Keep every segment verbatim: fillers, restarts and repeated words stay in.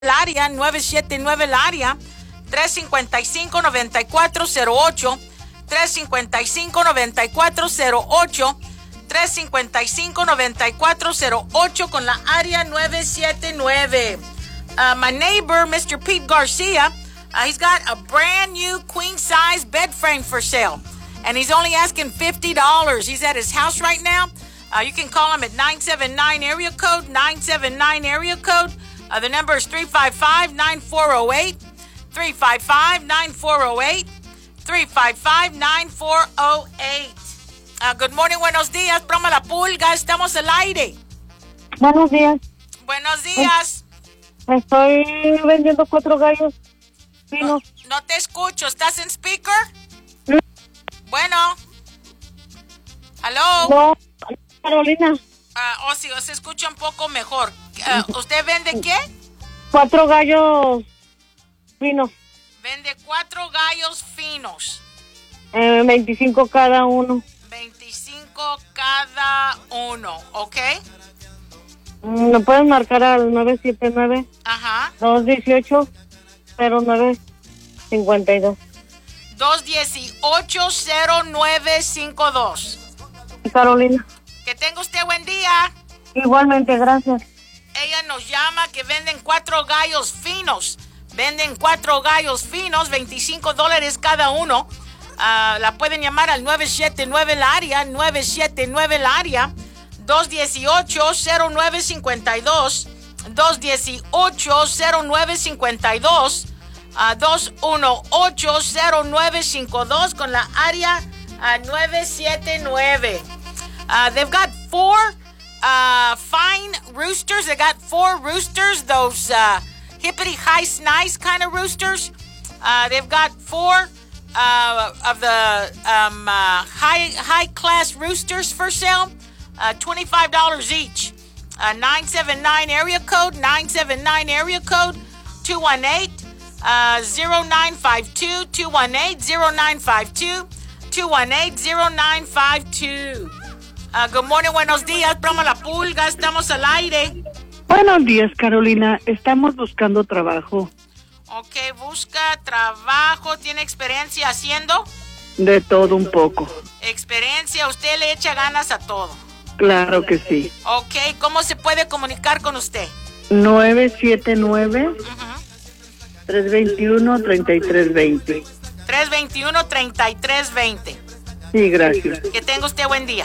el área, nueve siete nueve el área, tres cinco cinco, nueve cuatro cero ocho, tres cinco cinco, nueve cuatro cero ocho, tres cinco cinco, nueve cuatro cero ocho con la área nueve siete nueve. Uh, my neighbor, Mister Pete Garcia, uh, he's got a brand new queen size bed frame for sale, and he's only asking fifty dollars. He's at his house right now. Uh, you can call him at nine seven nine area code, nine seven nine area code. Uh, the number is three five five, nine four zero eight, three five five, nine four zero eight, three five five, nine four zero eight. Uh, good morning, buenos días, Broma La Pulga, estamos al aire. Buenos días. Buenos días. Estoy vendiendo cuatro gallos finos. No, no te escucho, ¿estás en speaker? ¿Mm? Bueno. ¿Aló? No, Carolina. Uh, oh, sí, se escucha un poco mejor. Uh, ¿Usted vende qué? Cuatro gallos finos. Vende cuatro gallos finos. Eh, veinticinco cada uno. veinticinco cada uno, ¿ok? ¿Me pueden marcar al nueve siete nueve, Ajá. dos uno ocho, cero nueve cinco dos? dos uno ocho, cero nueve cinco dos. Carolina. Que tenga usted buen día. Igualmente, gracias. Ella nos llama que venden cuatro gallos finos. Venden cuatro gallos finos, veinticinco dólares cada uno. Uh, la pueden llamar al nueve siete nueve el área, nueve siete nueve el área, dos uno ocho, cero nueve cinco dos, dos uno ocho, cero nueve cinco dos, uh, dos uno ocho, cero nueve cinco dos con la área uh, nueve siete nueve. Uh, they've got four uh, fine roosters. They got four roosters, those uh, hippity high nice kind of roosters. Uh, they've got four uh, of the um, uh, high high class roosters for sale. Uh, twenty-five dollars each. Uh, nine seven nine area code, nine seven nine area code, two one eight, zero nine five two, two one eight, zero nine five two, two one eight, zero nine five two. Uh, good morning, buenos días, Broma La Pulga, estamos al aire. Buenos días, Carolina, estamos buscando trabajo. Ok, busca trabajo, ¿tiene experiencia haciendo? De todo un poco. Experiencia, usted le echa ganas a todo. Claro que sí. Ok, ¿cómo se puede comunicar con usted? nueve siete nueve, Uh-huh. tres dos uno, tres tres dos cero. tres dos uno, tres tres dos cero. Sí, gracias. Que tenga usted buen día.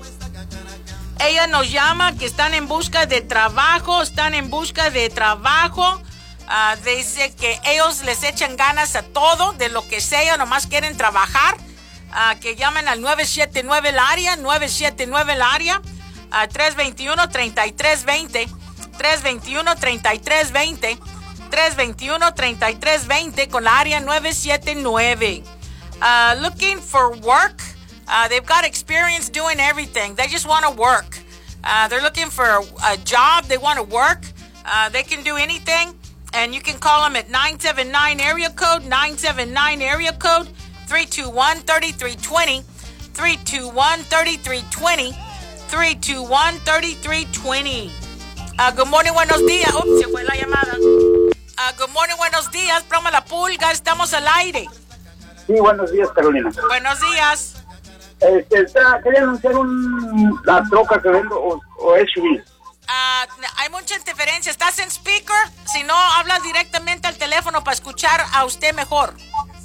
Ella nos llama que están en busca de trabajo, están en busca de trabajo. Uh, dice que ellos les echan ganas a todo, de lo que sea, nomás quieren trabajar. Uh, que llamen al nueve siete nueve el área, nueve siete nueve el área, uh, tres dos uno, tres tres dos cero, tres dos uno, tres tres dos cero, tres dos uno, tres tres dos cero con la área nueve siete nueve. Uh, looking for work. Uh, they've got experience doing everything. They just want to work. Uh, they're looking for a, a job. They want to work. Uh, they can do anything. And you can call them at nine seven nine area code, nine seven nine area code, three two one, three three two zero, three two one, three three two zero, three two one, three three two zero. Uh, good morning, buenos días. Ups, se fue la llamada. Uh, good morning, buenos días. Broma La Pulga, estamos al aire. Sí, buenos días, Carolina. Buenos días. Este, está, quería anunciar un, la troca que vendo o, o S U V. Uh, hay mucha interferencia. ¿Estás en speaker? Si no, hablas directamente al teléfono para escuchar a usted mejor.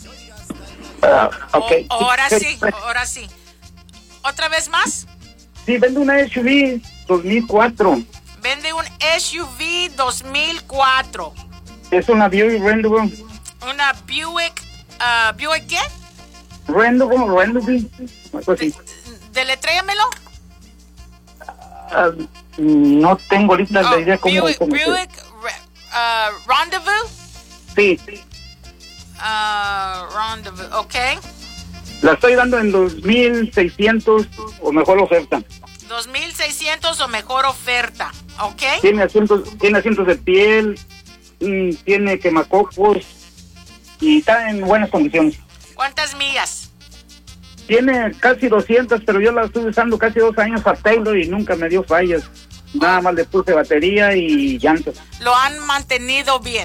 Uh, okay. O, ahora sí, ahora sí. ¿Otra vez más? Sí, vendo una S U V dos mil cuatro. Vende un S U V dos mil cuatro. Es una Buick Rendigo. Una Buick, uh, ¿Buick qué? Rendigo, Rendigo, algo así. Deletréamelo. Uh, no tengo ahorita Oh, la idea cómo... Buick, cómo Buick uh, Rendezvous. Sí, Uh, Rendezvous, ok. la estoy dando en dos mil seiscientos o mejor oferta. dos mil seiscientos o mejor oferta, ok. Tiene asientos, tiene asientos de piel, mm, tiene quemacocos y está en buenas condiciones. ¿Cuántas millas? Tiene casi doscientas, pero yo la estuve usando casi dos años a Taylor y nunca me dio fallas. Nada más le puse batería y llantas. Lo han mantenido bien.